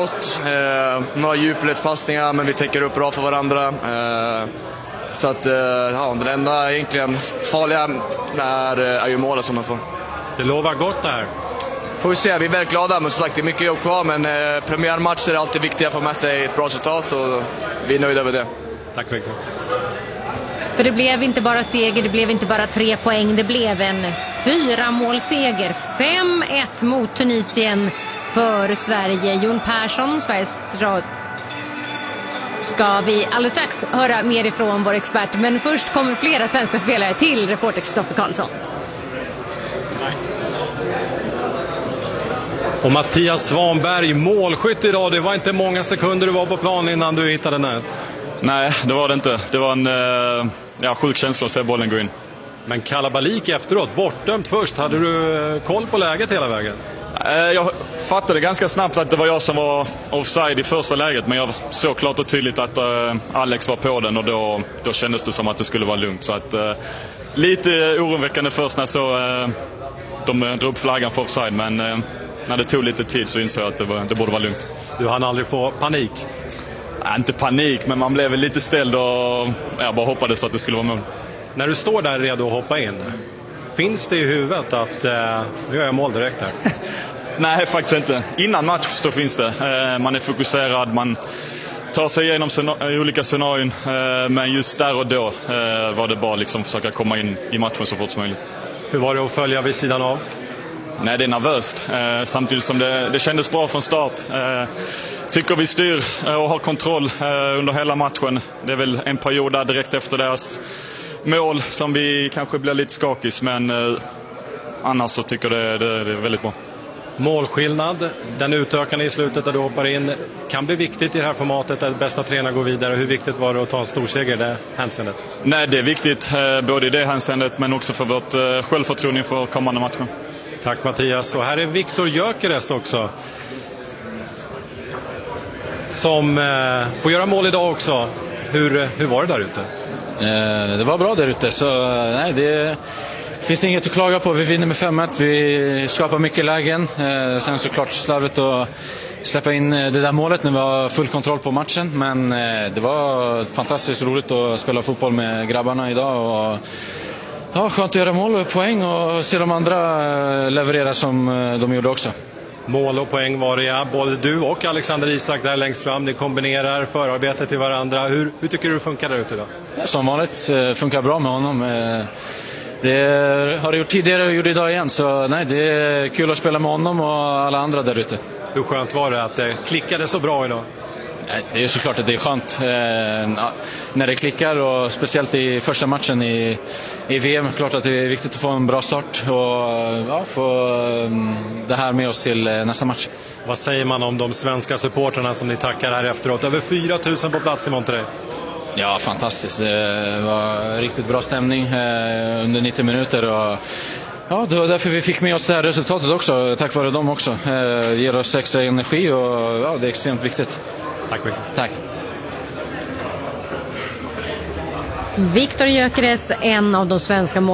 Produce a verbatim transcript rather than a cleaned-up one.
skott, eh, några djupledspassningar, men vi täcker upp bra för varandra. Eh, så att, eh, ja, den enda egentligen farliga är, är ju målet som man får. Det lovar gott där. Får vi se, vi är väldigt glada, men som sagt det är mycket jobb kvar, men eh, premiärmatcher är alltid viktiga för att få med sig ett bra resultat, så vi är nöjda över det. Tack mycket. För det blev inte bara seger, det blev inte bara tre poäng, det blev en fyra målseger. fem ett mot Tunisien för Sverige. Jon Persson, Sveriges Radio. Ska vi alldeles strax höra mer ifrån vår expert, men först kommer flera svenska spelare till reporter Kristoffer Karlsson. Och Mattias Svanberg, målskytt idag. Det var inte många sekunder du var på plan innan du hittade nät. Nej, det var det inte. Det var en eh, ja, sjuk känsla att se bollen gå in. Men kalabalik efteråt, bortdömt först. Hade du koll på läget hela vägen? Eh, jag fattade ganska snabbt att det var jag som var offside i första läget. Men jag såg klart och tydligt att eh, Alex var på den, och då, då kändes det som att det skulle vara lugnt. Så att, eh, lite oroväckande först när så, eh, de drog upp flaggan för offside. Men eh, när det tog lite tid så insåg jag att det, var, det borde vara lugnt. Du hann aldrig få panik? Nej, inte panik, men man blev lite ställd och jag bara hoppades att det skulle vara mål. När du står där redo att hoppa in, finns det i huvudet att eh, nu gör jag mål direkt här? Nej, faktiskt inte. Innan match så finns det. Eh, man är fokuserad, man tar sig igenom scena- olika scenarion. Eh, men just där och då eh, var det bara liksom försöka komma in i matchen så fort som möjligt. Hur var det att följa vid sidan av? Nej, det är nervöst. Eh, samtidigt som det, det kändes bra från start. Eh, tycker vi styr och har kontroll eh, under hela matchen. Det är väl en period där direkt efter deras mål som vi kanske blir lite skakis, men eh, annars så tycker det, det, det är väldigt bra. Målskillnad, den utökande i slutet där du hoppar in, kan bli viktigt i det här formatet där bästa tränare går vidare. Hur viktigt var det att ta en stor seger i det hänseendet? Nej, det är viktigt eh, både i det hänseendet men också för vårt eh, självförtroende för kommande matcher. Tack Mattias. Och här är Viktor Gyökeres också, som eh, får göra mål idag också. Hur, hur var det där ute? Eh, det var bra där ute, så nej, det finns inget att klaga på. Vi vinner med fem ett, vi skapar mycket lägen. Eh, sen såklart slarvet att släppa in det där målet när vi har full kontroll på matchen. Men eh, det var fantastiskt roligt att spela fotboll med grabbarna idag. Och, ja, skönt att göra mål och poäng och se de andra leverera som de gjorde också. Mål och poäng var det, ja. Både du och Alexander Isak där längst fram. Ni kombinerar förarbetet till varandra. Hur, hur tycker du det funkar där ute idag? Som vanligt funkar bra med honom. Det har det gjort tidigare och gjorde idag igen. Så nej, det är kul att spela med honom och alla andra där ute. Hur skönt var det att det klickade så bra idag? Det är såklart att det är skönt eh, när det klickar, och speciellt i första matchen i, i V M. Klart att det är viktigt att få en bra start och ja, få um, det här med oss till eh, nästa match. Vad säger man om de svenska supporterna som ni tackar här efteråt? Över fyra tusen på plats i Monterrey. Ja, fantastiskt. Det var riktigt bra stämning eh, under nittio minuter, och ja, det var därför vi fick med oss det här resultatet också. Tack vare dem också. Eh, ger oss extra energi och ja, det är extremt viktigt. Tack Victor. Tack. Viktor Gyökeres, en av de svenska mål